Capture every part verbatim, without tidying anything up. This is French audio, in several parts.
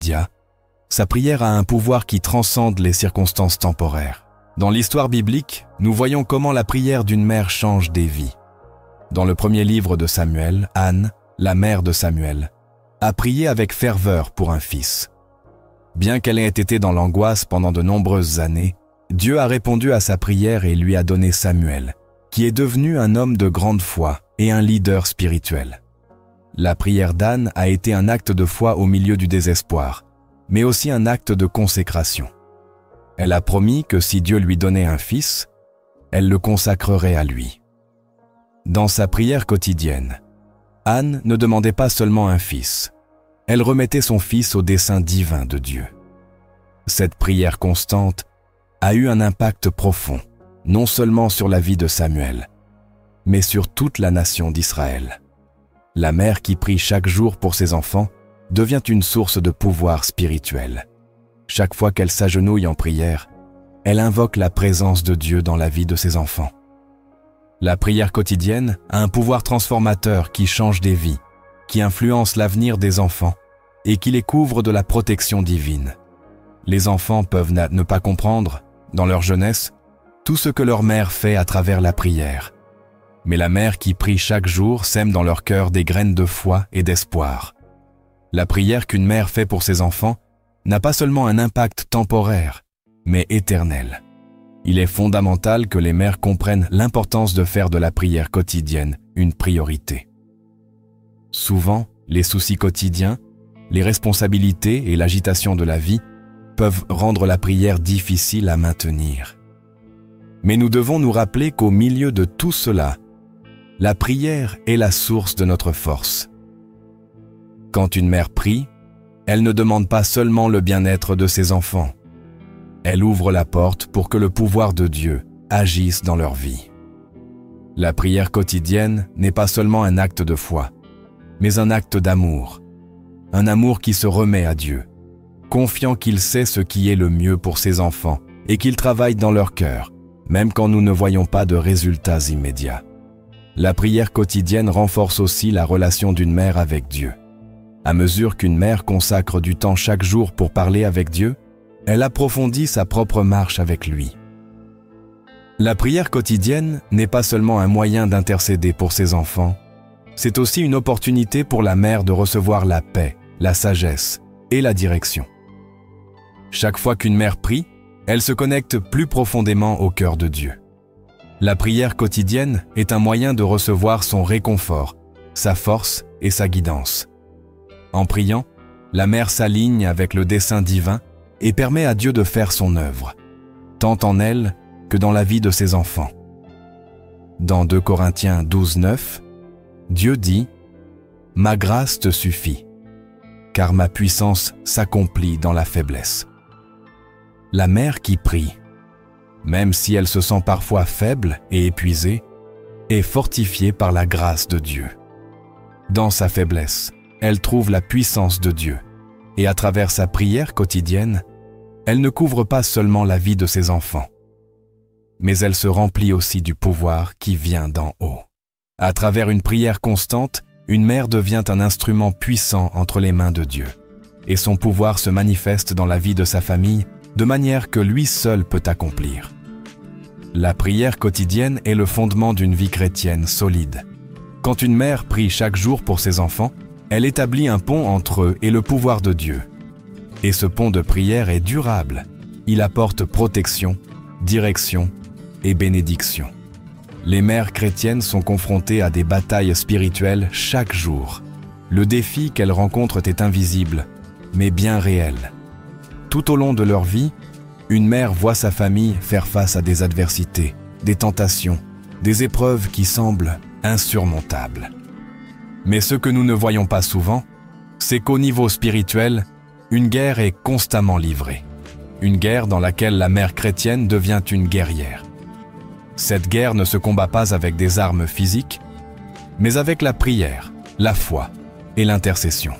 Dia, sa prière a un pouvoir qui transcende les circonstances temporaires. Dans l'histoire biblique, nous voyons comment la prière d'une mère change des vies. Dans le premier livre de Samuel, Anne, la mère de Samuel, a prié avec ferveur pour un fils. Bien qu'elle ait été dans l'angoisse pendant de nombreuses années, Dieu a répondu à sa prière et lui a donné Samuel, qui est devenu un homme de grande foi et un leader spirituel. La prière d'Anne a été un acte de foi au milieu du désespoir, mais aussi un acte de consécration. Elle a promis que si Dieu lui donnait un fils, elle le consacrerait à lui. Dans sa prière quotidienne, Anne ne demandait pas seulement un fils, elle remettait son fils au dessein divin de Dieu. Cette prière constante a eu un impact profond, non seulement sur la vie de Samuel, mais sur toute la nation d'Israël. La mère qui prie chaque jour pour ses enfants devient une source de pouvoir spirituel. Chaque fois qu'elle s'agenouille en prière, elle invoque la présence de Dieu dans la vie de ses enfants. La prière quotidienne a un pouvoir transformateur qui change des vies, qui influence l'avenir des enfants et qui les couvre de la protection divine. Les enfants peuvent ne pas comprendre, dans leur jeunesse, tout ce que leur mère fait à travers la prière. Mais la mère qui prie chaque jour sème dans leur cœur des graines de foi et d'espoir. La prière qu'une mère fait pour ses enfants n'a pas seulement un impact temporaire, mais éternel. Il est fondamental que les mères comprennent l'importance de faire de la prière quotidienne une priorité. Souvent, les soucis quotidiens, les responsabilités et l'agitation de la vie peuvent rendre la prière difficile à maintenir. Mais nous devons nous rappeler qu'au milieu de tout cela, la prière est la source de notre force. Quand une mère prie, elle ne demande pas seulement le bien-être de ses enfants. Elle ouvre la porte pour que le pouvoir de Dieu agisse dans leur vie. La prière quotidienne n'est pas seulement un acte de foi, mais un acte d'amour. Un amour qui se remet à Dieu, confiant qu'il sait ce qui est le mieux pour ses enfants et qu'il travaille dans leur cœur, même quand nous ne voyons pas de résultats immédiats. La prière quotidienne renforce aussi la relation d'une mère avec Dieu. À mesure qu'une mère consacre du temps chaque jour pour parler avec Dieu, elle approfondit sa propre marche avec lui. La prière quotidienne n'est pas seulement un moyen d'intercéder pour ses enfants, c'est aussi une opportunité pour la mère de recevoir la paix, la sagesse et la direction. Chaque fois qu'une mère prie, elle se connecte plus profondément au cœur de Dieu. La prière quotidienne est un moyen de recevoir son réconfort, sa force et sa guidance. En priant, la mère s'aligne avec le dessein divin et permet à Dieu de faire son œuvre, tant en elle que dans la vie de ses enfants. Dans deux Corinthiens douze, neuf, Dieu dit « Ma grâce te suffit, car ma puissance s'accomplit dans la faiblesse. » La mère qui prie, même si elle se sent parfois faible et épuisée, est fortifiée par la grâce de Dieu. Dans sa faiblesse, elle trouve la puissance de Dieu, et à travers sa prière quotidienne, elle ne couvre pas seulement la vie de ses enfants, mais elle se remplit aussi du pouvoir qui vient d'en haut. À travers une prière constante, une mère devient un instrument puissant entre les mains de Dieu, et son pouvoir se manifeste dans la vie de sa famille de manière que lui seul peut accomplir. La prière quotidienne est le fondement d'une vie chrétienne solide. Quand une mère prie chaque jour pour ses enfants, elle établit un pont entre eux et le pouvoir de Dieu. Et ce pont de prière est durable. Il apporte protection, direction et bénédiction. Les mères chrétiennes sont confrontées à des batailles spirituelles chaque jour. Le défi qu'elles rencontrent est invisible, mais bien réel. Tout au long de leur vie, une mère voit sa famille faire face à des adversités, des tentations, des épreuves qui semblent insurmontables. Mais ce que nous ne voyons pas souvent, c'est qu'au niveau spirituel, une guerre est constamment livrée. Une guerre dans laquelle la mère chrétienne devient une guerrière. Cette guerre ne se combat pas avec des armes physiques, mais avec la prière, la foi et l'intercession.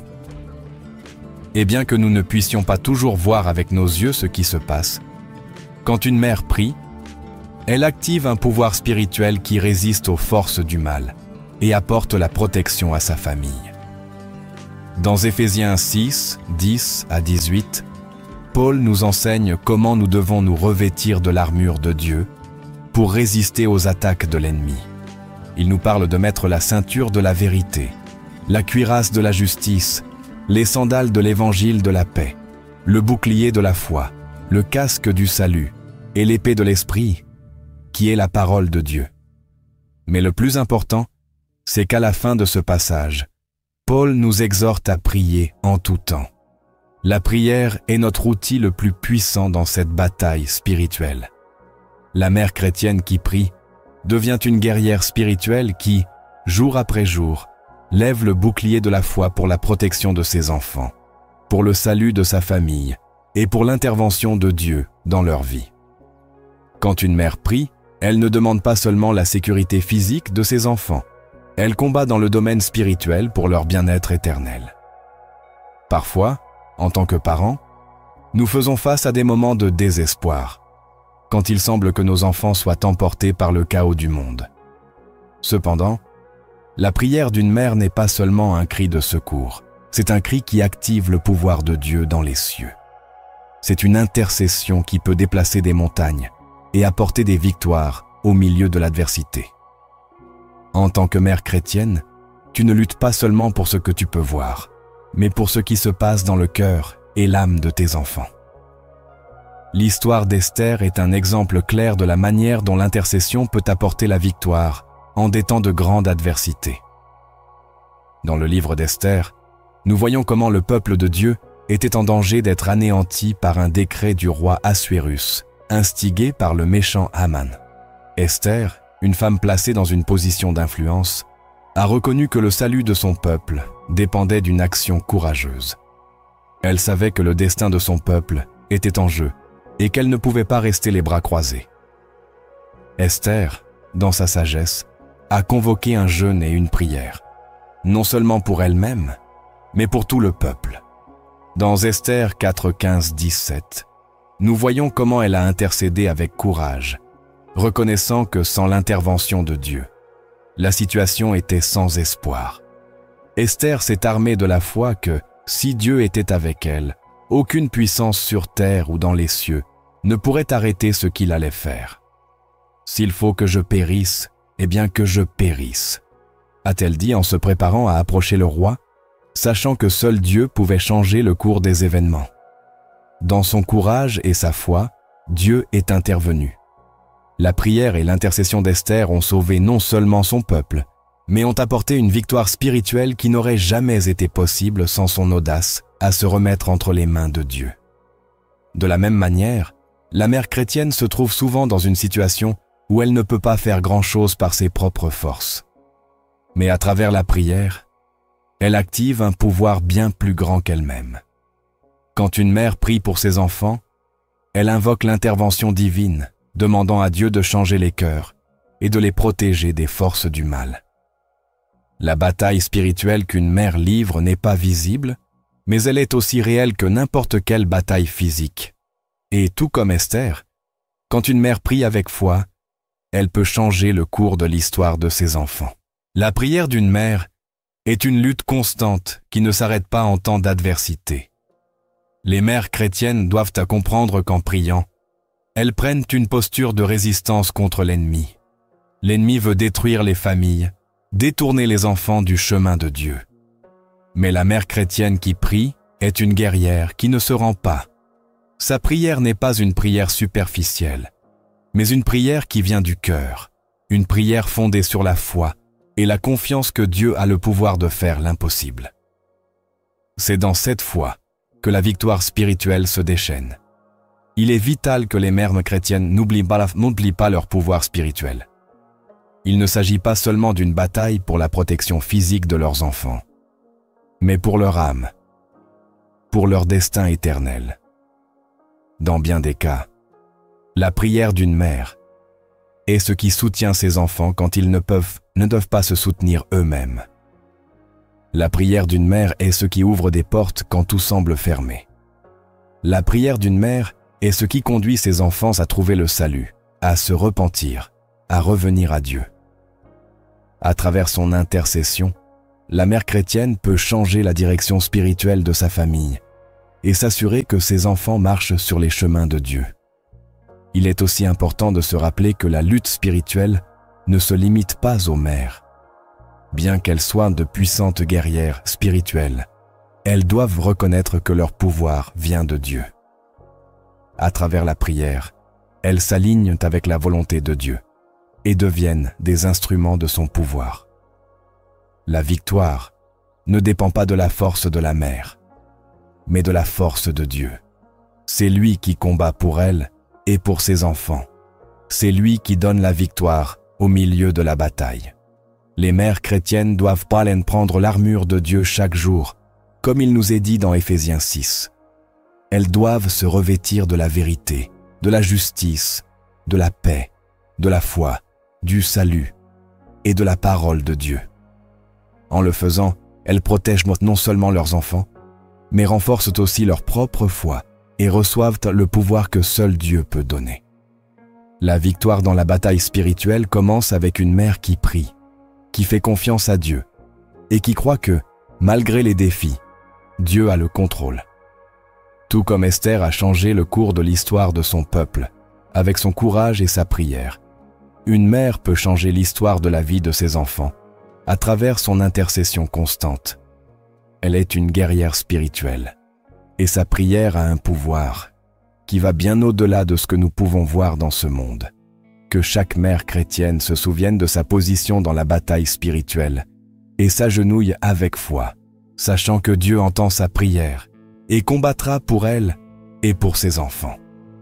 Et bien que nous ne puissions pas toujours voir avec nos yeux ce qui se passe, quand une mère prie, elle active un pouvoir spirituel qui résiste aux forces du mal et apporte la protection à sa famille. Dans Éphésiens six, dix à dix-huit, Paul nous enseigne comment nous devons nous revêtir de l'armure de Dieu pour résister aux attaques de l'ennemi. Il nous parle de mettre la ceinture de la vérité, la cuirasse de la justice, les sandales de l'évangile de la paix, le bouclier de la foi, le casque du salut et l'épée de l'esprit, qui est la parole de Dieu. Mais le plus important, c'est qu'à la fin de ce passage, Paul nous exhorte à prier en tout temps. La prière est notre outil le plus puissant dans cette bataille spirituelle. La mère chrétienne qui prie devient une guerrière spirituelle qui, jour après jour, lève le bouclier de la foi pour la protection de ses enfants, pour le salut de sa famille et pour l'intervention de Dieu dans leur vie. Quand une mère prie, elle ne demande pas seulement la sécurité physique de ses enfants, elle combat dans le domaine spirituel pour leur bien-être éternel. Parfois, en tant que parents, nous faisons face à des moments de désespoir, quand il semble que nos enfants soient emportés par le chaos du monde. Cependant, la prière d'une mère n'est pas seulement un cri de secours, c'est un cri qui active le pouvoir de Dieu dans les cieux. C'est une intercession qui peut déplacer des montagnes et apporter des victoires au milieu de l'adversité. En tant que mère chrétienne, tu ne luttes pas seulement pour ce que tu peux voir, mais pour ce qui se passe dans le cœur et l'âme de tes enfants. L'histoire d'Esther est un exemple clair de la manière dont l'intercession peut apporter la victoire en des temps de grande adversité. Dans le livre d'Esther, nous voyons comment le peuple de Dieu était en danger d'être anéanti par un décret du roi Assuérus, instigé par le méchant Haman. Esther, une femme placée dans une position d'influence, a reconnu que le salut de son peuple dépendait d'une action courageuse. Elle savait que le destin de son peuple était en jeu et qu'elle ne pouvait pas rester les bras croisés. Esther, dans sa sagesse, a convoqué un jeûne et une prière, non seulement pour elle-même, mais pour tout le peuple. Dans Esther quatre, quinze, dix-sept, nous voyons comment elle a intercédé avec courage, reconnaissant que sans l'intervention de Dieu, la situation était sans espoir. Esther s'est armée de la foi que, si Dieu était avec elle, aucune puissance sur terre ou dans les cieux ne pourrait arrêter ce qu'il allait faire. « S'il faut que je périsse, eh bien que je périsse », a-t-elle dit en se préparant à approcher le roi, sachant que seul Dieu pouvait changer le cours des événements. Dans son courage et sa foi, Dieu est intervenu. La prière et l'intercession d'Esther ont sauvé non seulement son peuple, mais ont apporté une victoire spirituelle qui n'aurait jamais été possible sans son audace à se remettre entre les mains de Dieu. De la même manière, la mère chrétienne se trouve souvent dans une situation où elle ne peut pas faire grand-chose par ses propres forces. Mais à travers la prière, elle active un pouvoir bien plus grand qu'elle-même. Quand une mère prie pour ses enfants, elle invoque l'intervention divine, demandant à Dieu de changer les cœurs et de les protéger des forces du mal. La bataille spirituelle qu'une mère livre n'est pas visible, mais elle est aussi réelle que n'importe quelle bataille physique. Et tout comme Esther, quand une mère prie avec foi, elle peut changer le cours de l'histoire de ses enfants. La prière d'une mère est une lutte constante qui ne s'arrête pas en temps d'adversité. Les mères chrétiennes doivent à comprendre qu'en priant, elles prennent une posture de résistance contre l'ennemi. L'ennemi veut détruire les familles, détourner les enfants du chemin de Dieu. Mais la mère chrétienne qui prie est une guerrière qui ne se rend pas. Sa prière n'est pas une prière superficielle, mais une prière qui vient du cœur, une prière fondée sur la foi et la confiance que Dieu a le pouvoir de faire l'impossible. C'est dans cette foi que la victoire spirituelle se déchaîne. Il est vital que les mères chrétiennes n'oublient pas, n'oublient pas leur pouvoir spirituel. Il ne s'agit pas seulement d'une bataille pour la protection physique de leurs enfants, mais pour leur âme, pour leur destin éternel. Dans bien des cas, la prière d'une mère est ce qui soutient ses enfants quand ils ne peuvent, ne doivent pas se soutenir eux-mêmes. La prière d'une mère est ce qui ouvre des portes quand tout semble fermé. La prière d'une mère est ce qui conduit ses enfants à trouver le salut, à se repentir, à revenir à Dieu. À travers son intercession, la mère chrétienne peut changer la direction spirituelle de sa famille et s'assurer que ses enfants marchent sur les chemins de Dieu. Il est aussi important de se rappeler que la lutte spirituelle ne se limite pas aux mères. Bien qu'elles soient de puissantes guerrières spirituelles, elles doivent reconnaître que leur pouvoir vient de Dieu. À travers la prière, elles s'alignent avec la volonté de Dieu et deviennent des instruments de son pouvoir. La victoire ne dépend pas de la force de la mère, mais de la force de Dieu. C'est lui qui combat pour elle et pour ses enfants. C'est lui qui donne la victoire au milieu de la bataille. Les mères chrétiennes doivent prendre l'armure de Dieu chaque jour, comme il nous est dit dans Éphésiens six. Elles doivent se revêtir de la vérité, de la justice, de la paix, de la foi, du salut et de la parole de Dieu. En le faisant, elles protègent non seulement leurs enfants, mais renforcent aussi leur propre foi et reçoivent le pouvoir que seul Dieu peut donner. La victoire dans la bataille spirituelle commence avec une mère qui prie, qui fait confiance à Dieu et qui croit que, malgré les défis, Dieu a le contrôle. Tout comme Esther a changé le cours de l'histoire de son peuple, avec son courage et sa prière, une mère peut changer l'histoire de la vie de ses enfants à travers son intercession constante. Elle est une guerrière spirituelle et sa prière a un pouvoir qui va bien au-delà de ce que nous pouvons voir dans ce monde. Que chaque mère chrétienne se souvienne de sa position dans la bataille spirituelle et s'agenouille avec foi, sachant que Dieu entend sa prière et combattra pour elle et pour ses enfants.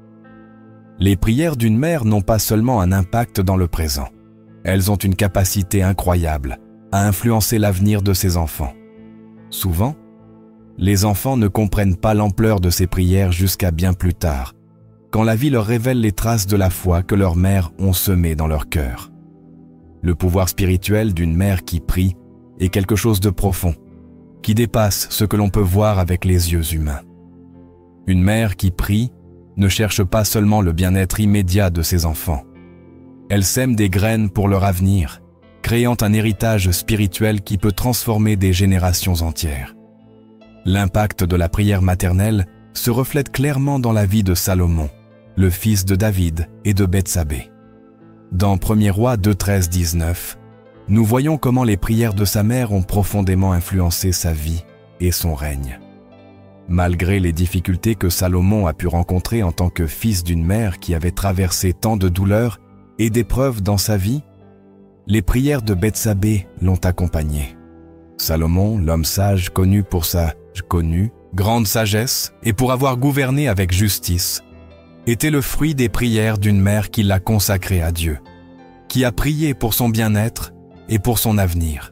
Les prières d'une mère n'ont pas seulement un impact dans le présent. Elles ont une capacité incroyable à influencer l'avenir de ses enfants. Souvent, les enfants ne comprennent pas l'ampleur de ces prières jusqu'à bien plus tard, quand la vie leur révèle les traces de la foi que leurs mères ont semées dans leur cœur. Le pouvoir spirituel d'une mère qui prie est quelque chose de profond, qui dépasse ce que l'on peut voir avec les yeux humains. Une mère qui prie ne cherche pas seulement le bien-être immédiat de ses enfants. Elle sème des graines pour leur avenir, créant un héritage spirituel qui peut transformer des générations entières. L'impact de la prière maternelle se reflète clairement dans la vie de Salomon, le fils de David et de Bethsabée. Dans premier Rois deux, treize, dix-neuf, nous voyons comment les prières de sa mère ont profondément influencé sa vie et son règne. Malgré les difficultés que Salomon a pu rencontrer en tant que fils d'une mère qui avait traversé tant de douleurs et d'épreuves dans sa vie, les prières de Bethsabée l'ont accompagné. Salomon, l'homme sage connu pour sa connue, grande sagesse et pour avoir gouverné avec justice, était le fruit des prières d'une mère qui l'a consacré à Dieu, qui a prié pour son bien-être et pour son avenir.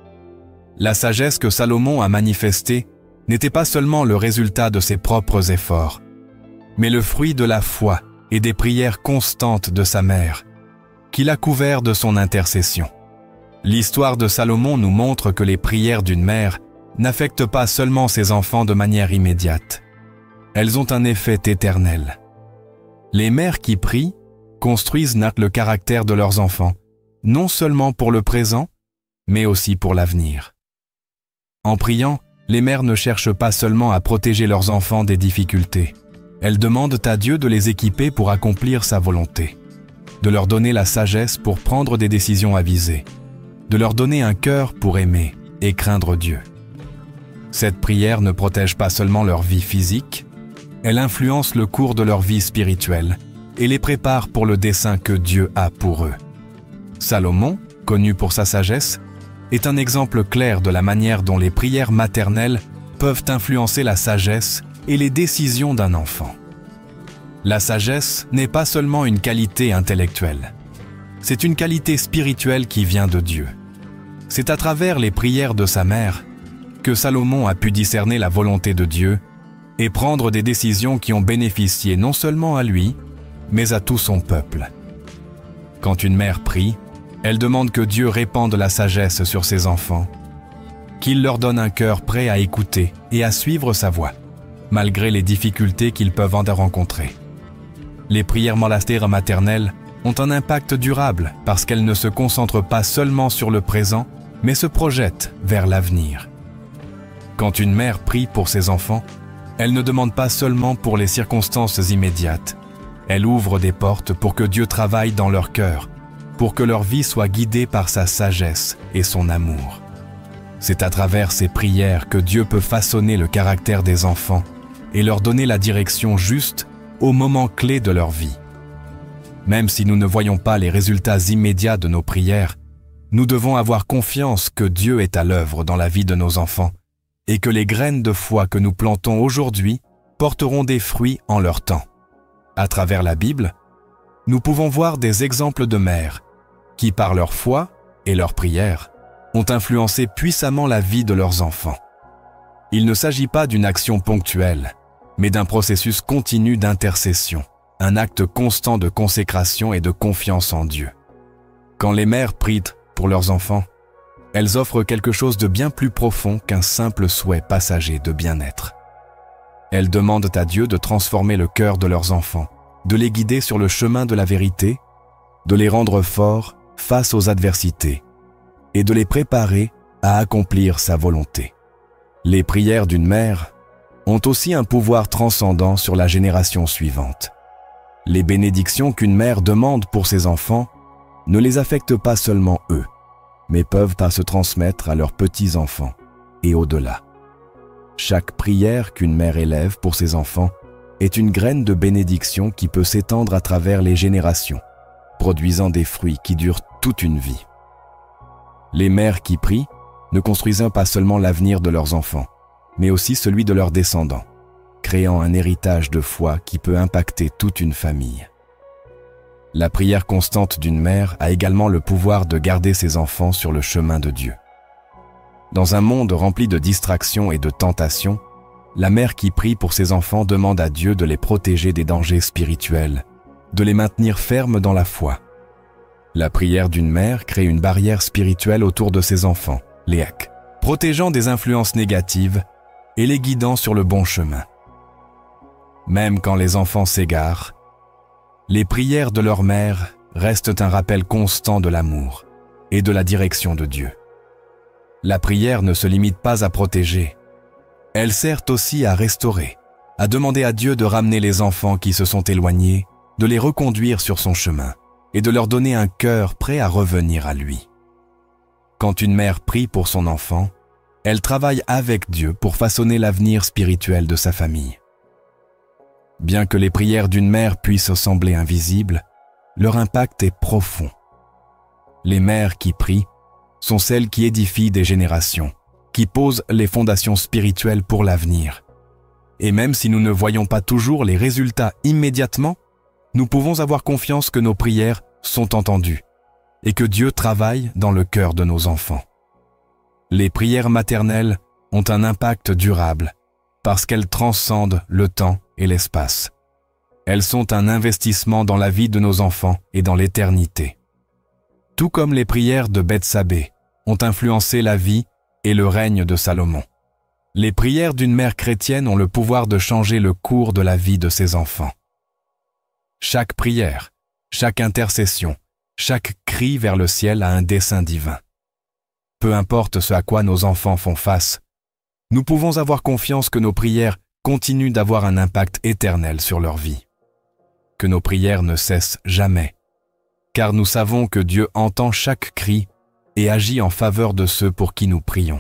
La sagesse que Salomon a manifestée n'était pas seulement le résultat de ses propres efforts, mais le fruit de la foi et des prières constantes de sa mère, qui l'a couvert de son intercession. L'histoire de Salomon nous montre que les prières d'une mère n'affectent pas seulement ses enfants de manière immédiate. Elles ont un effet éternel. Les mères qui prient construisent le caractère de leurs enfants, non seulement pour le présent, mais aussi pour l'avenir. En priant, les mères ne cherchent pas seulement à protéger leurs enfants des difficultés. Elles demandent à Dieu de les équiper pour accomplir sa volonté, de leur donner la sagesse pour prendre des décisions avisées, de leur donner un cœur pour aimer et craindre Dieu. Cette prière ne protège pas seulement leur vie physique, elle influence le cours de leur vie spirituelle et les prépare pour le dessein que Dieu a pour eux. Salomon, connu pour sa sagesse, est un exemple clair de la manière dont les prières maternelles peuvent influencer la sagesse et les décisions d'un enfant. La sagesse n'est pas seulement une qualité intellectuelle, c'est une qualité spirituelle qui vient de Dieu. C'est à travers les prières de sa mère que Salomon a pu discerner la volonté de Dieu et prendre des décisions qui ont bénéficié non seulement à lui, mais à tout son peuple. Quand une mère prie, elle demande que Dieu répande la sagesse sur ses enfants, qu'il leur donne un cœur prêt à écouter et à suivre sa voie, malgré les difficultés qu'ils peuvent en rencontrer. Les prières monastères maternelles ont un impact durable parce qu'elles ne se concentrent pas seulement sur le présent, mais se projette vers l'avenir. Quand une mère prie pour ses enfants, elle ne demande pas seulement pour les circonstances immédiates. Elle ouvre des portes pour que Dieu travaille dans leur cœur, pour que leur vie soit guidée par sa sagesse et son amour. C'est à travers ces prières que Dieu peut façonner le caractère des enfants et leur donner la direction juste au moment clé de leur vie. Même si nous ne voyons pas les résultats immédiats de nos prières, nous devons avoir confiance que Dieu est à l'œuvre dans la vie de nos enfants et que les graines de foi que nous plantons aujourd'hui porteront des fruits en leur temps. À travers la Bible, nous pouvons voir des exemples de mères qui, par leur foi et leurs prières, ont influencé puissamment la vie de leurs enfants. Il ne s'agit pas d'une action ponctuelle, mais d'un processus continu d'intercession, un acte constant de consécration et de confiance en Dieu. Quand les mères prient pour leurs enfants, elles offrent quelque chose de bien plus profond qu'un simple souhait passager de bien-être. Elles demandent à Dieu de transformer le cœur de leurs enfants, de les guider sur le chemin de la vérité, de les rendre forts face aux adversités et de les préparer à accomplir sa volonté. Les prières d'une mère ont aussi un pouvoir transcendant sur la génération suivante. Les bénédictions qu'une mère demande pour ses enfants ne les affectent pas seulement eux, mais peuvent par se transmettre à leurs petits-enfants et au-delà. Chaque prière qu'une mère élève pour ses enfants est une graine de bénédiction qui peut s'étendre à travers les générations, produisant des fruits qui durent toute une vie. Les mères qui prient ne construisent pas seulement l'avenir de leurs enfants, mais aussi celui de leurs descendants, créant un héritage de foi qui peut impacter toute une famille. La prière constante d'une mère a également le pouvoir de garder ses enfants sur le chemin de Dieu. Dans un monde rempli de distractions et de tentations, la mère qui prie pour ses enfants demande à Dieu de les protéger des dangers spirituels, de les maintenir fermes dans la foi. La prière d'une mère crée une barrière spirituelle autour de ses enfants, Léak, protégeant des influences négatives et les guidant sur le bon chemin. Même quand les enfants s'égarent, les prières de leur mère restent un rappel constant de l'amour et de la direction de Dieu. La prière ne se limite pas à protéger, elle sert aussi à restaurer, à demander à Dieu de ramener les enfants qui se sont éloignés, de les reconduire sur son chemin et de leur donner un cœur prêt à revenir à lui. Quand une mère prie pour son enfant, elle travaille avec Dieu pour façonner l'avenir spirituel de sa famille. Bien que les prières d'une mère puissent sembler invisibles, leur impact est profond. Les mères qui prient sont celles qui édifient des générations, qui posent les fondations spirituelles pour l'avenir. Et même si nous ne voyons pas toujours les résultats immédiatement, nous pouvons avoir confiance que nos prières sont entendues et que Dieu travaille dans le cœur de nos enfants. Les prières maternelles ont un impact durable parce qu'elles transcendent le temps et l'espace. Elles sont un investissement dans la vie de nos enfants et dans l'éternité. Tout comme les prières de Bethsabée ont influencé la vie et le règne de Salomon. Les prières d'une mère chrétienne ont le pouvoir de changer le cours de la vie de ses enfants. Chaque prière, chaque intercession, chaque cri vers le ciel a un dessein divin. Peu importe ce à quoi nos enfants font face, nous pouvons avoir confiance que nos prières continuent d'avoir un impact éternel sur leur vie. Que nos prières ne cessent jamais, car nous savons que Dieu entend chaque cri et agit en faveur de ceux pour qui nous prions.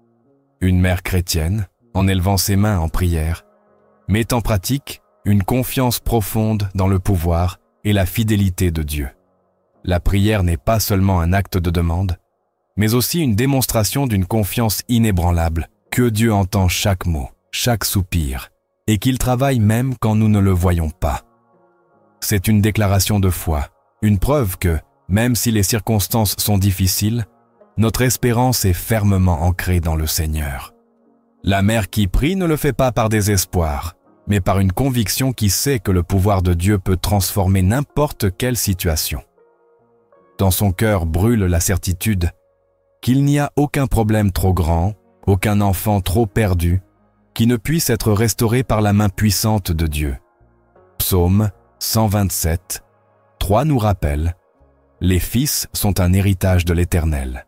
Une mère chrétienne, en élevant ses mains en prière, met en pratique une confiance profonde dans le pouvoir et la fidélité de Dieu. La prière n'est pas seulement un acte de demande, mais aussi une démonstration d'une confiance inébranlable que Dieu entend chaque mot, chaque soupir, et qu'il travaille même quand nous ne le voyons pas. C'est une déclaration de foi, une preuve que, même si les circonstances sont difficiles, notre espérance est fermement ancrée dans le Seigneur. La mère qui prie ne le fait pas par désespoir, mais par une conviction qui sait que le pouvoir de Dieu peut transformer n'importe quelle situation. Dans son cœur brûle la certitude qu'il n'y a aucun problème trop grand, aucun enfant trop perdu, qui ne puisse être restauré par la main puissante de Dieu. Psaume cent vingt-sept, trois nous rappelle « Les fils sont un héritage de l'Éternel ».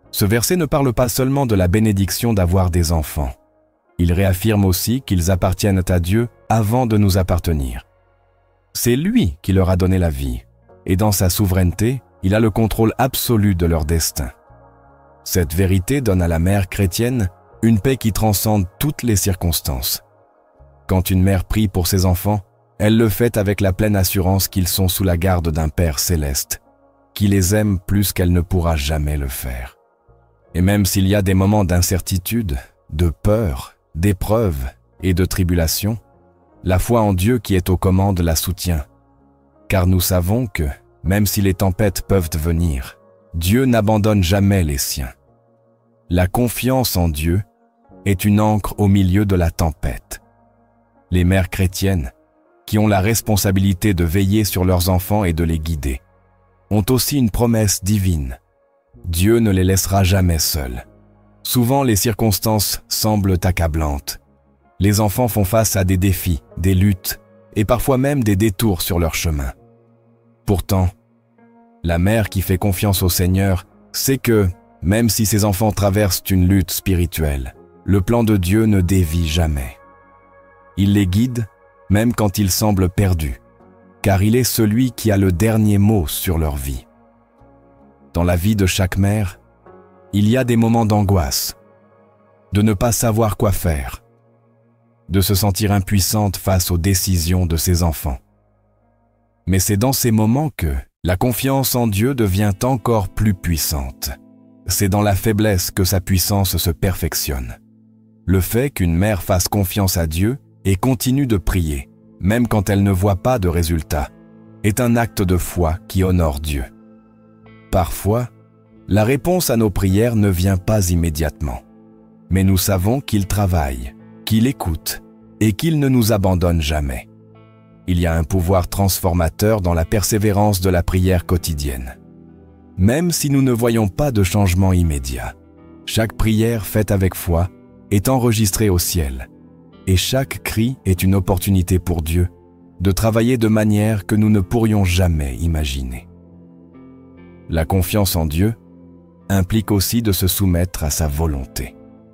Ce verset ne parle pas seulement de la bénédiction d'avoir des enfants. Il réaffirme aussi qu'ils appartiennent à Dieu avant de nous appartenir. C'est lui qui leur a donné la vie, et dans sa souveraineté, il a le contrôle absolu de leur destin. Cette vérité donne à la mère chrétienne une paix qui transcende toutes les circonstances. Quand une mère prie pour ses enfants, elle le fait avec la pleine assurance qu'ils sont sous la garde d'un Père céleste, qui les aime plus qu'elle ne pourra jamais le faire. Et même s'il y a des moments d'incertitude, de peur, d'épreuve et de tribulation, la foi en Dieu qui est aux commandes la soutient. Car nous savons que, même si les tempêtes peuvent venir, Dieu n'abandonne jamais les siens. La confiance en Dieu est une ancre au milieu de la tempête. Les mères chrétiennes, qui ont la responsabilité de veiller sur leurs enfants et de les guider, ont aussi une promesse divine. Dieu ne les laissera jamais seuls. Souvent, les circonstances semblent accablantes. Les enfants font face à des défis, des luttes et parfois même des détours sur leur chemin. Pourtant, la mère qui fait confiance au Seigneur sait que, même si ses enfants traversent une lutte spirituelle, le plan de Dieu ne dévie jamais. Il les guide, même quand ils semblent perdus, car il est celui qui a le dernier mot sur leur vie. Dans la vie de chaque mère, il y a des moments d'angoisse, de ne pas savoir quoi faire, de se sentir impuissante face aux décisions de ses enfants. Mais c'est dans ces moments que la confiance en Dieu devient encore plus puissante. C'est dans la faiblesse que sa puissance se perfectionne. Le fait qu'une mère fasse confiance à Dieu et continue de prier, même quand elle ne voit pas de résultat, est un acte de foi qui honore Dieu. Parfois, la réponse à nos prières ne vient pas immédiatement, mais nous savons qu'il travaille, qu'il écoute et qu'il ne nous abandonne jamais. Il y a un pouvoir transformateur dans la persévérance de la prière quotidienne. Même si nous ne voyons pas de changement immédiat, chaque prière faite avec foi est enregistrée au ciel, et chaque cri est une opportunité pour Dieu de travailler de manière que nous ne pourrions jamais imaginer. La confiance en Dieu implique aussi de se soumettre à sa volonté.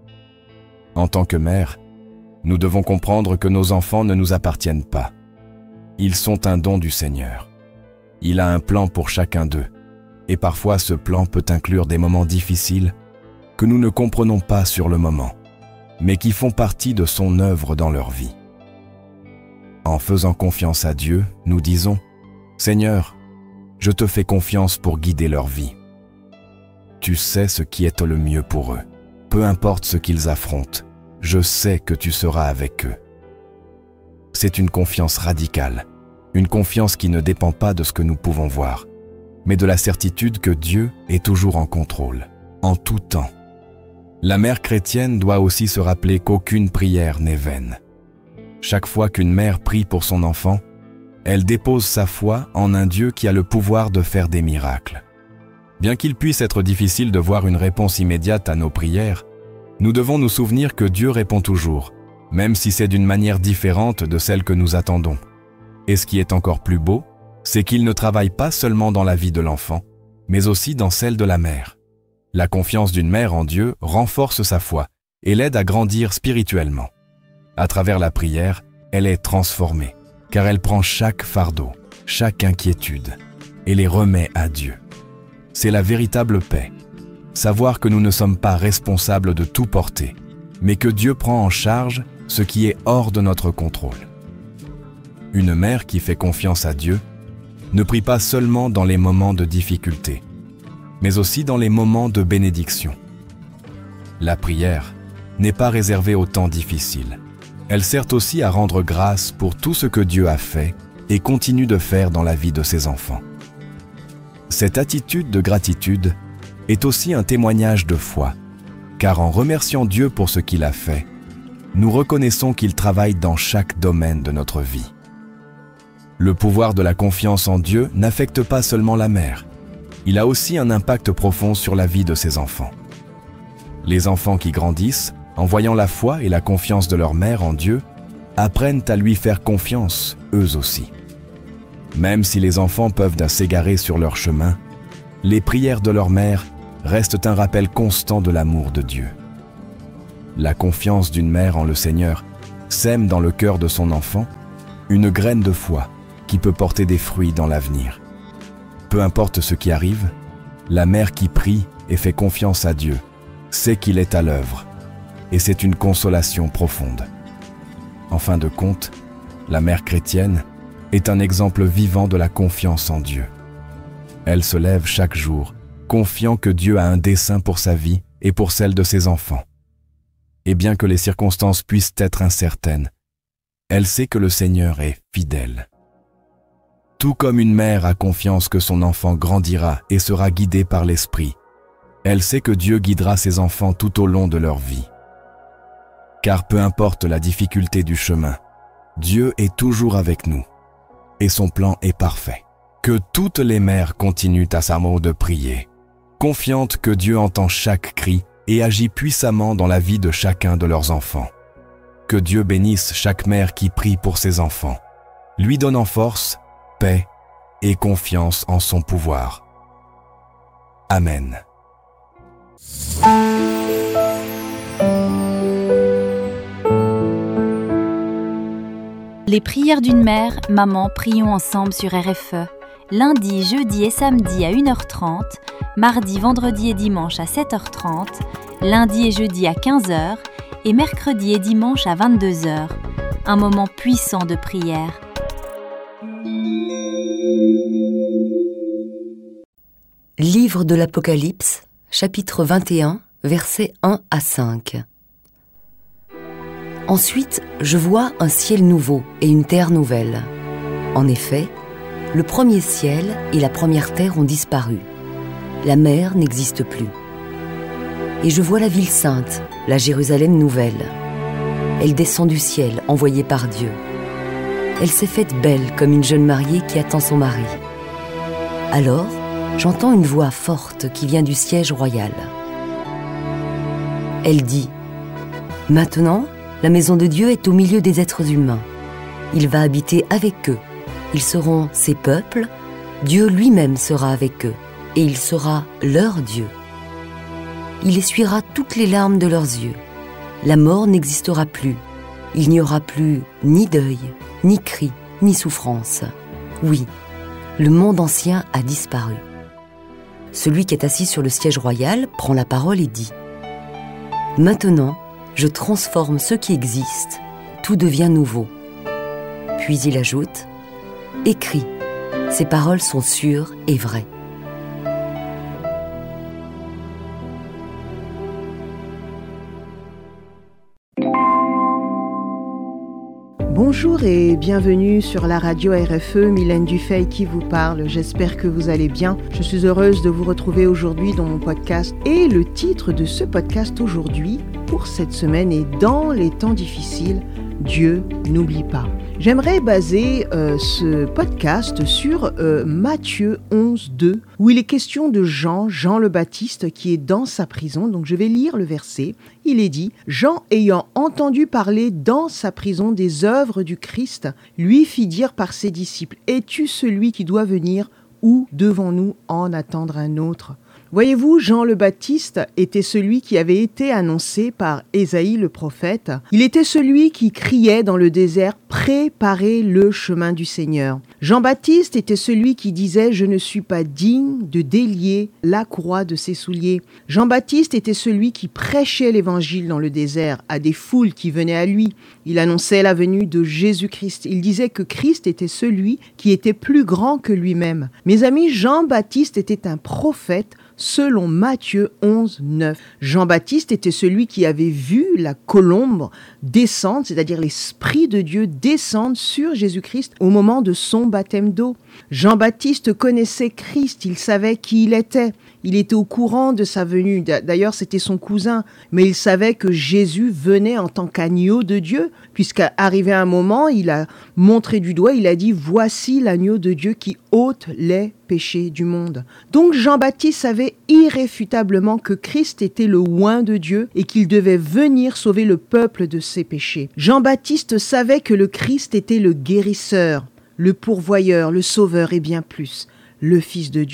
En tant que mère, nous devons comprendre que nos enfants ne nous appartiennent pas. Ils sont un don du Seigneur. Il a un plan pour chacun d'eux, et parfois ce plan peut inclure des moments difficiles que nous ne comprenons pas sur le moment, mais qui font partie de son œuvre dans leur vie. En faisant confiance à Dieu, nous disons « Seigneur, je te fais confiance pour guider leur vie. Tu sais ce qui est le mieux pour eux. Peu importe ce qu'ils affrontent, je sais que tu seras avec eux. » C'est une confiance radicale, une confiance qui ne dépend pas de ce que nous pouvons voir, mais de la certitude que Dieu est toujours en contrôle, en tout temps. La mère chrétienne doit aussi se rappeler qu'aucune prière n'est vaine. Chaque fois qu'une mère prie pour son enfant, elle dépose sa foi en un Dieu qui a le pouvoir de faire des miracles. Bien qu'il puisse être difficile de voir une réponse immédiate à nos prières, nous devons nous souvenir que Dieu répond toujours, même si c'est d'une manière différente de celle que nous attendons. Et ce qui est encore plus beau, c'est qu'il ne travaille pas seulement dans la vie de l'enfant, mais aussi dans celle de la mère. La confiance d'une mère en Dieu renforce sa foi et l'aide à grandir spirituellement. À travers la prière, elle est transformée, car elle prend chaque fardeau, chaque inquiétude, et les remet à Dieu. C'est la véritable paix, savoir que nous ne sommes pas responsables de tout porter, mais que Dieu prend en charge ce qui est hors de notre contrôle. Une mère qui fait confiance à Dieu ne prie pas seulement dans les moments de difficulté, mais aussi dans les moments de bénédiction. La prière n'est pas réservée aux temps difficiles. Elle sert aussi à rendre grâce pour tout ce que Dieu a fait et continue de faire dans la vie de ses enfants. Cette attitude de gratitude est aussi un témoignage de foi, car en remerciant Dieu pour ce qu'il a fait, nous reconnaissons qu'il travaille dans chaque domaine de notre vie. Le pouvoir de la confiance en Dieu n'affecte pas seulement la mère, il a aussi un impact profond sur la vie de ses enfants. Les enfants qui grandissent, en voyant la foi et la confiance de leur mère en Dieu, apprennent à lui faire confiance, eux aussi. Même si les enfants peuvent s'égarer sur leur chemin, les prières de leur mère restent un rappel constant de l'amour de Dieu. La confiance d'une mère en le Seigneur sème dans le cœur de son enfant une graine de foi qui peut porter des fruits dans l'avenir. Peu importe ce qui arrive, la mère qui prie et fait confiance à Dieu sait qu'il est à l'œuvre, et c'est une consolation profonde. En fin de compte, la mère chrétienne est un exemple vivant de la confiance en Dieu. Elle se lève chaque jour, confiant que Dieu a un dessein pour sa vie et pour celle de ses enfants. Et bien que les circonstances puissent être incertaines, elle sait que le Seigneur est fidèle. Tout comme une mère a confiance que son enfant grandira et sera guidé par l'Esprit, elle sait que Dieu guidera ses enfants tout au long de leur vie. Car peu importe la difficulté du chemin, Dieu est toujours avec nous, et son plan est parfait. Que toutes les mères continuent à sa mot de prier, confiantes que Dieu entend chaque cri et agit puissamment dans la vie de chacun de leurs enfants. Que Dieu bénisse chaque mère qui prie pour ses enfants, lui donnant force, paix et confiance en son pouvoir. Amen. Les prières d'une mère, maman, prions ensemble sur R F E. Lundi, jeudi et samedi à une heure trente, mardi, vendredi et dimanche à sept heures trente, lundi et jeudi à quinze heures et mercredi et dimanche à vingt-deux heures. Un moment puissant de prière. Livre de l'Apocalypse, chapitre vingt et un, versets un à cinq. Ensuite, je vois un ciel nouveau et une terre nouvelle. En effet, le premier ciel et la première terre ont disparu. La mer n'existe plus. Et je vois la ville sainte, la Jérusalem nouvelle. Elle descend du ciel, envoyée par Dieu. Elle s'est faite belle comme une jeune mariée qui attend son mari. Alors, j'entends une voix forte qui vient du siège royal. Elle dit « Maintenant, la maison de Dieu est au milieu des êtres humains. Il va habiter avec eux. Ils seront ses peuples. Dieu lui-même sera avec eux. Et il sera leur Dieu. Il essuiera toutes les larmes de leurs yeux. La mort n'existera plus. Il n'y aura plus ni deuil, ni cri, ni souffrance. Oui, le monde ancien a disparu. » Celui qui est assis sur le siège royal prend la parole et dit « Maintenant, je transforme ce qui existe, tout devient nouveau. » Puis il ajoute « Écris, ces paroles sont sûres et vraies. » Bonjour et bienvenue sur la radio R F E, Mylène Dufay qui vous parle. J'espère que vous allez bien. Je suis heureuse de vous retrouver aujourd'hui dans mon podcast. Et le titre de ce podcast aujourd'hui, pour cette semaine, est « Dans les temps difficiles, Dieu n'oublie pas ». J'aimerais baser euh, ce podcast sur euh, Matthieu onze, deux, où il est question de Jean, Jean le Baptiste, qui est dans sa prison. Donc je vais lire le verset. Il est dit « Jean, ayant entendu parler dans sa prison des œuvres du Christ, lui fit dire par ses disciples, « Es-tu celui qui doit venir ou devons-nous en attendre un autre ?» Voyez-vous, Jean le Baptiste était celui qui avait été annoncé par Ésaïe le prophète. Il était celui qui criait dans le désert « Préparez le chemin du Seigneur ». Jean-Baptiste était celui qui disait « Je ne suis pas digne de délier la courroie de ses souliers ». Jean-Baptiste était celui qui prêchait l'évangile dans le désert à des foules qui venaient à lui. Il annonçait la venue de Jésus-Christ. Il disait que Christ était celui qui était plus grand que lui-même. Mes amis, Jean-Baptiste était un prophète selon Matthieu onze, neuf. Jean-Baptiste était celui qui avait vu la colombe descendre, c'est-à-dire l'Esprit de Dieu descendre sur Jésus-Christ au moment de son baptême d'eau. Jean-Baptiste connaissait Christ, il savait qui il était. Il était au courant de sa venue. D'ailleurs, c'était son cousin. Mais il savait que Jésus venait en tant qu'agneau de Dieu, puisqu'à arrivé un moment, il a montré du doigt, il a dit « Voici l'agneau de Dieu qui ôte les péchés du monde. » Donc Jean-Baptiste savait irréfutablement que Christ était le oint de Dieu et qu'il devait venir sauver le peuple de ses péchés. Jean-Baptiste savait que le Christ était le guérisseur, le pourvoyeur, le sauveur et bien plus, le Fils de Dieu.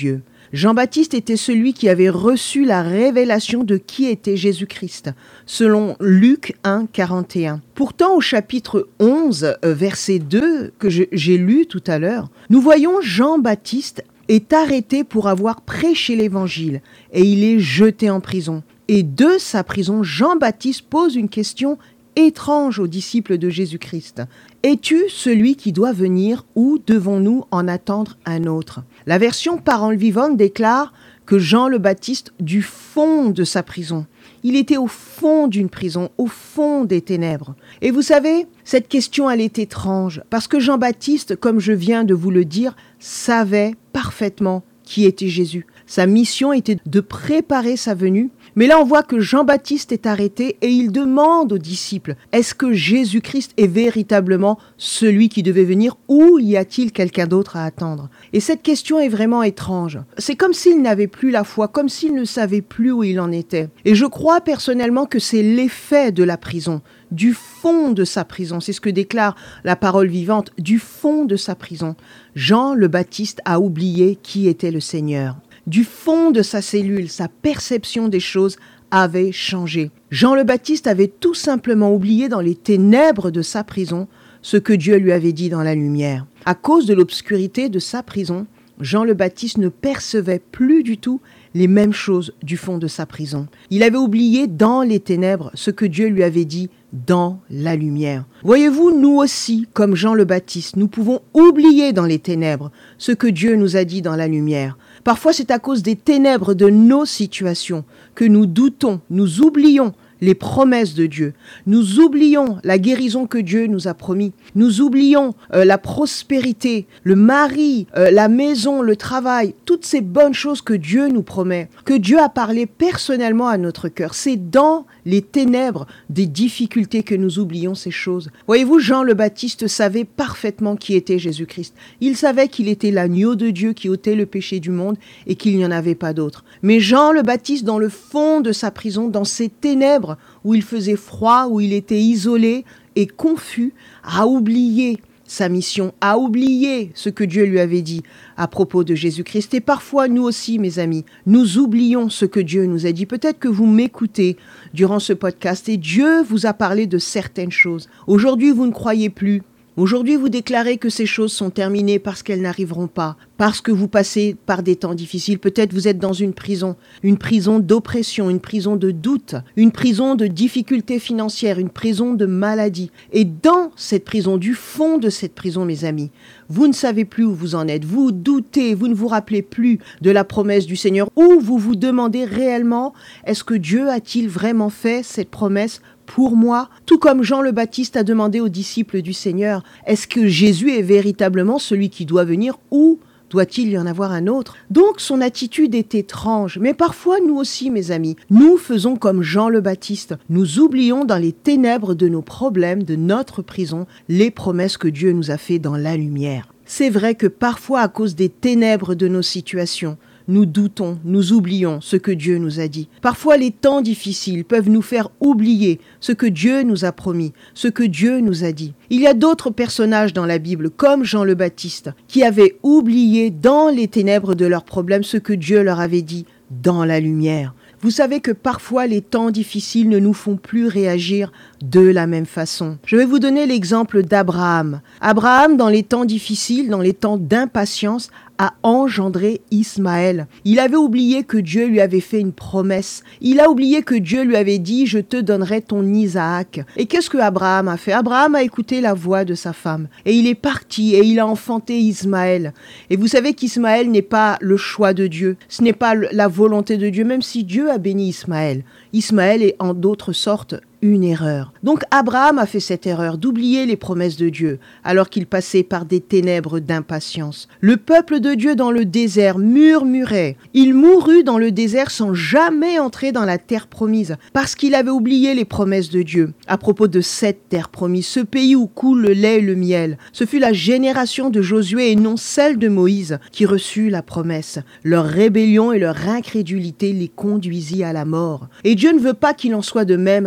Jean-Baptiste était celui qui avait reçu la révélation de qui était Jésus-Christ, selon Luc un, quarante et un. Pourtant, au chapitre onze, verset deux, que je, j'ai lu tout à l'heure, nous voyons Jean-Baptiste est arrêté pour avoir prêché l'évangile et il est jeté en prison. Et de sa prison, Jean-Baptiste pose une question étrange aux disciples de Jésus-Christ. Es-tu celui qui doit venir ou devons-nous en attendre un autre? La version Parole vivante déclare que Jean le Baptiste, du fond de sa prison, il était au fond d'une prison, au fond des ténèbres. Et vous savez, cette question, elle est étrange, parce que Jean-Baptiste, comme je viens de vous le dire, savait parfaitement qui était Jésus. Sa mission était de préparer sa venue. Mais là, on voit que Jean-Baptiste est arrêté et il demande aux disciples, est-ce que Jésus-Christ est véritablement celui qui devait venir ou y a-t-il quelqu'un d'autre à attendre? Et cette question est vraiment étrange. C'est comme s'il n'avait plus la foi, comme s'il ne savait plus où il en était. Et je crois personnellement que c'est l'effet de la prison, du fond de sa prison. C'est ce que déclare la parole vivante, du fond de sa prison. Jean le Baptiste a oublié qui était le Seigneur. Du fond de sa cellule, sa perception des choses avait changé. Jean le Baptiste avait tout simplement oublié dans les ténèbres de sa prison ce que Dieu lui avait dit dans la lumière. À cause de l'obscurité de sa prison, Jean le Baptiste ne percevait plus du tout les mêmes choses du fond de sa prison. Il avait oublié dans les ténèbres ce que Dieu lui avait dit dans la lumière. Voyez-vous, nous aussi, comme Jean le Baptiste, nous pouvons oublier dans les ténèbres ce que Dieu nous a dit dans la lumière. Parfois, c'est à cause des ténèbres de nos situations que nous doutons, nous oublions les promesses de Dieu. Nous oublions la guérison que Dieu nous a promis. Nous oublions euh, la prospérité, le mari, euh, la maison, le travail, toutes ces bonnes choses que Dieu nous promet, que Dieu a parlé personnellement à notre cœur. C'est dans les ténèbres des difficultés que nous oublions ces choses. Voyez-vous, Jean le Baptiste savait parfaitement qui était Jésus-Christ. Il savait qu'il était l'agneau de Dieu qui ôtait le péché du monde et qu'il n'y en avait pas d'autre. Mais Jean le Baptiste, dans le fond de sa prison, dans ses ténèbres, où il faisait froid, où il était isolé et confus, a oublié sa mission, a oublié ce que Dieu lui avait dit à propos de Jésus-Christ. Et parfois, nous aussi, mes amis, nous oublions ce que Dieu nous a dit. Peut-être que vous m'écoutez durant ce podcast et Dieu vous a parlé de certaines choses. Aujourd'hui, vous ne croyez plus. Aujourd'hui, vous déclarez que ces choses sont terminées parce qu'elles n'arriveront pas, parce que vous passez par des temps difficiles. Peut-être vous êtes dans une prison, une prison d'oppression, une prison de doute, une prison de difficultés financières, une prison de maladie. Et dans cette prison, du fond de cette prison, mes amis, vous ne savez plus où vous en êtes. Vous doutez, vous ne vous rappelez plus de la promesse du Seigneur, ou vous vous demandez réellement, est-ce que Dieu a-t-il vraiment fait cette promesse pour moi? Tout comme Jean le Baptiste a demandé aux disciples du Seigneur, est-ce que Jésus est véritablement celui qui doit venir ou doit-il y en avoir un autre? Donc son attitude est étrange, mais parfois nous aussi, mes amis, nous faisons comme Jean le Baptiste. Nous oublions dans les ténèbres de nos problèmes, de notre prison, les promesses que Dieu nous a faites dans la lumière. C'est vrai que parfois, à cause des ténèbres de nos situations, nous doutons, nous oublions ce que Dieu nous a dit. Parfois, les temps difficiles peuvent nous faire oublier ce que Dieu nous a promis, ce que Dieu nous a dit. Il y a d'autres personnages dans la Bible, comme Jean le Baptiste, qui avaient oublié dans les ténèbres de leurs problèmes ce que Dieu leur avait dit dans la lumière. Vous savez que parfois les temps difficiles ne nous font plus réagir de la même façon. Je vais vous donner l'exemple d'Abraham. Abraham, dans les temps difficiles, dans les temps d'impatience, a engendré Ismaël. Il avait oublié que Dieu lui avait fait une promesse. Il a oublié que Dieu lui avait dit « Je te donnerai ton Isaac ». Et qu'est-ce que Abraham a fait? Abraham a écouté la voix de sa femme. Et il est parti et il a enfanté Ismaël. Et vous savez qu'Ismaël n'est pas le choix de Dieu. Ce n'est pas la volonté de Dieu, même si Dieu a béni Ismaël. Ismaël est en d'autres sortes une erreur. Donc Abraham a fait cette erreur d'oublier les promesses de Dieu alors qu'il passait par des ténèbres d'impatience. Le peuple de Dieu dans le désert murmurait. Il mourut dans le désert sans jamais entrer dans la terre promise parce qu'il avait oublié les promesses de Dieu à propos de cette terre promise, ce pays où coule le lait et le miel. Ce fut la génération de Josué et non celle de Moïse qui reçut la promesse. Leur rébellion et leur incrédulité les conduisit à la mort. Et Dieu ne veut pas qu'il en soit de même avec nous.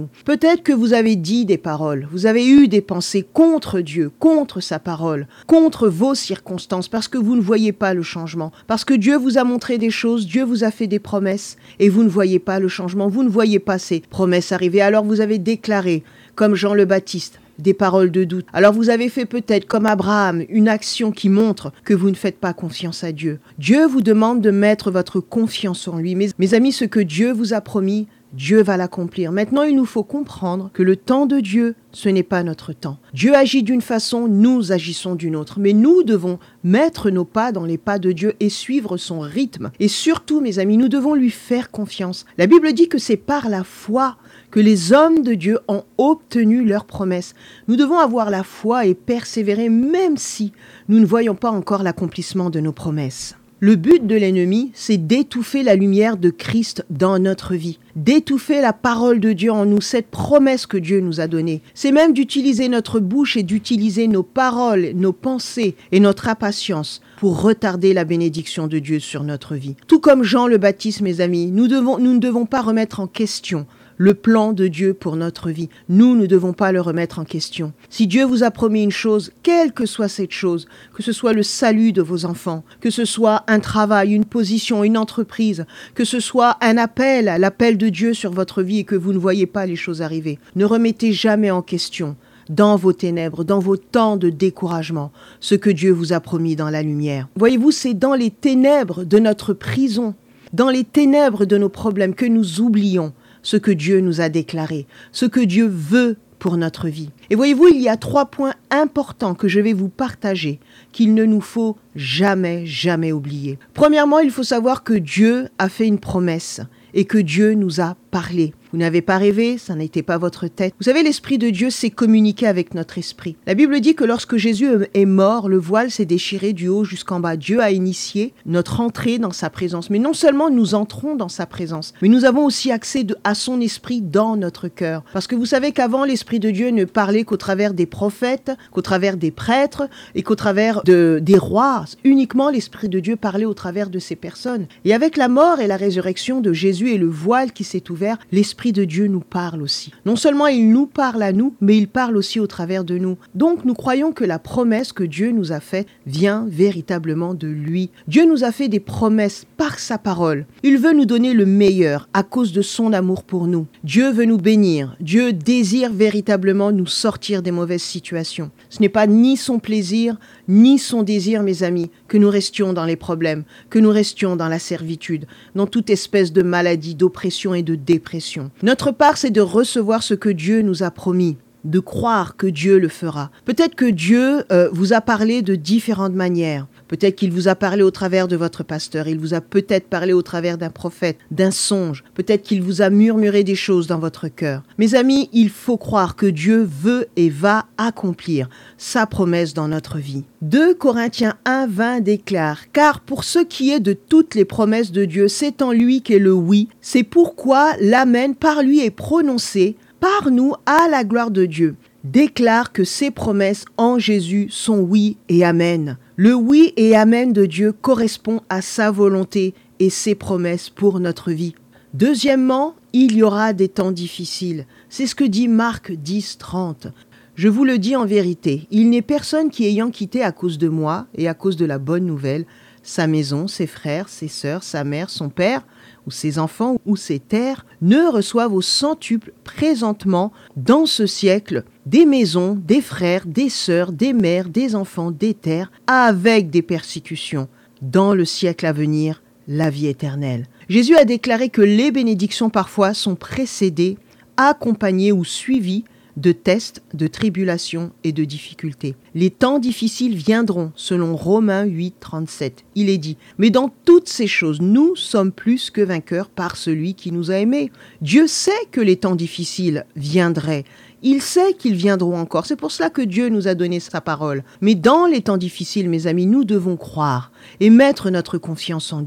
nous. Peut-être que vous avez dit des paroles, vous avez eu des pensées contre Dieu, contre sa parole, contre vos circonstances, parce que vous ne voyez pas le changement, parce que Dieu vous a montré des choses, Dieu vous a fait des promesses, et vous ne voyez pas le changement, vous ne voyez pas ces promesses arriver. Alors vous avez déclaré, comme Jean le Baptiste, des paroles de doute. Alors vous avez fait peut-être, comme Abraham, une action qui montre que vous ne faites pas confiance à Dieu. Dieu vous demande de mettre votre confiance en lui. Mes, mes amis, ce que Dieu vous a promis, Dieu va l'accomplir. Maintenant, il nous faut comprendre que le temps de Dieu, ce n'est pas notre temps. Dieu agit d'une façon, nous agissons d'une autre. Mais nous devons mettre nos pas dans les pas de Dieu et suivre son rythme. Et surtout, mes amis, nous devons lui faire confiance. La Bible dit que c'est par la foi que les hommes de Dieu ont obtenu leurs promesses. Nous devons avoir la foi et persévérer même si nous ne voyons pas encore l'accomplissement de nos promesses. Le but de l'ennemi, c'est d'étouffer la lumière de Christ dans notre vie, d'étouffer la parole de Dieu en nous, cette promesse que Dieu nous a donnée. C'est même d'utiliser notre bouche et d'utiliser nos paroles, nos pensées et notre impatience pour retarder la bénédiction de Dieu sur notre vie. Tout comme Jean le Baptiste, mes amis, nous, devons, nous ne devons pas remettre en question le plan de Dieu pour notre vie. Nous ne devons pas le remettre en question. Si Dieu vous a promis une chose, quelle que soit cette chose, que ce soit le salut de vos enfants, que ce soit un travail, une position, une entreprise, que ce soit un appel, l'appel de Dieu sur votre vie et que vous ne voyez pas les choses arriver, ne remettez jamais en question dans vos ténèbres, dans vos temps de découragement, ce que Dieu vous a promis dans la lumière. Voyez-vous, c'est dans les ténèbres de notre prison, dans les ténèbres de nos problèmes que nous oublions ce que Dieu nous a déclaré, ce que Dieu veut pour notre vie. Et voyez-vous, il y a trois points importants que je vais vous partager, qu'il ne nous faut jamais, jamais oublier. Premièrement, il faut savoir que Dieu a fait une promesse et que Dieu nous a parlé. Vous n'avez pas rêvé, ça n'était pas votre tête. Vous savez, l'Esprit de Dieu s'est communiqué avec notre esprit. La Bible dit que lorsque Jésus est mort, le voile s'est déchiré du haut jusqu'en bas. Dieu a initié notre entrée dans sa présence. Mais non seulement nous entrons dans sa présence, mais nous avons aussi accès de, à son esprit dans notre cœur. Parce que vous savez qu'avant, l'Esprit de Dieu ne parlait qu'au travers des prophètes, qu'au travers des prêtres et qu'au travers de, des rois. Uniquement, l'Esprit de Dieu parlait au travers de ces personnes. Et avec la mort et la résurrection de Jésus et le voile qui s'est ouvert, l'Esprit de Dieu nous parle aussi. Non seulement il nous parle à nous, mais il parle aussi au travers de nous. Donc nous croyons que la promesse que Dieu nous a faite vient véritablement de lui. Dieu nous a fait des promesses par sa parole. Il veut nous donner le meilleur à cause de son amour pour nous. Dieu veut nous bénir. Dieu désire véritablement nous sortir des mauvaises situations. Ce n'est pas ni son plaisir, ni son désir, mes amis, que nous restions dans les problèmes, que nous restions dans la servitude, dans toute espèce de maladie, d'oppression et de dépression. Notre part, c'est de recevoir ce que Dieu nous a promis, de croire que Dieu le fera. Peut-être que Dieu euh, vous a parlé de différentes manières. Peut-être qu'il vous a parlé au travers de votre pasteur, il vous a peut-être parlé au travers d'un prophète, d'un songe, peut-être qu'il vous a murmuré des choses dans votre cœur. Mes amis, il faut croire que Dieu veut et va accomplir sa promesse dans notre vie. deux Corinthiens un vingt déclare « Car pour ce qui est de toutes les promesses de Dieu, c'est en lui qu'est le oui. C'est pourquoi l'amen par lui est prononcé, par nous à la gloire de Dieu. » Déclare que ses promesses en Jésus sont oui et amen. Le oui et amen de Dieu correspond à sa volonté et ses promesses pour notre vie. Deuxièmement, il y aura des temps difficiles. C'est ce que dit Marc dix trente. Je vous le dis en vérité, il n'est personne qui ayant quitté à cause de moi et à cause de la bonne nouvelle, sa maison, ses frères, ses sœurs, sa mère, son père, ou ses enfants, ou ses terres, ne reçoivent au centuple présentement, dans ce siècle, des maisons, des frères, des sœurs, des mères, des enfants, des terres, avec des persécutions, dans le siècle à venir, la vie éternelle. Jésus a déclaré que les bénédictions parfois sont précédées, accompagnées ou suivies de tests, de tribulations et de difficultés. Les temps difficiles viendront, selon Romains huit trente-sept. Il est dit, mais dans toutes ces choses, nous sommes plus que vainqueurs par celui qui nous a aimés. Dieu sait que les temps difficiles viendraient. Il sait qu'ils viendront encore. C'est pour cela que Dieu nous a donné sa parole. Mais dans les temps difficiles, mes amis, nous devons croire et mettre notre confiance en Dieu.